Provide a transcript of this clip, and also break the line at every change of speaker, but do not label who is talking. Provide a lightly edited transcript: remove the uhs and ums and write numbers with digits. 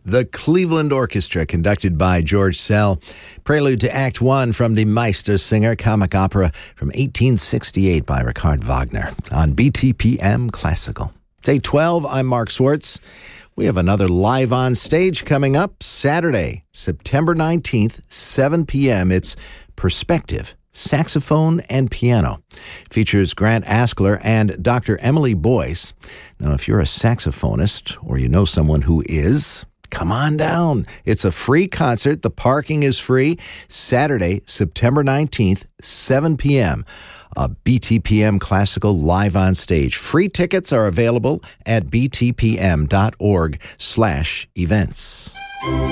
The Cleveland Orchestra, conducted by George Szell. Prelude to Act 1 from Die Meistersinger, comic opera from 1868 by Richard Wagner on BTPM Classical. Day 12, I'm Mark Swartz. We have another Live on Stage coming up Saturday, September 19th, 7 p.m. It's Perspective, saxophone and piano. It features Grant Askler and Dr. Emily Boyce. Now, if you're a saxophonist or you know someone who is, come on down. It's a free concert. The parking is free. Saturday, September 19th, 7 p.m. A BTPM Classical Live on Stage. Free tickets are available at btpm.org/events.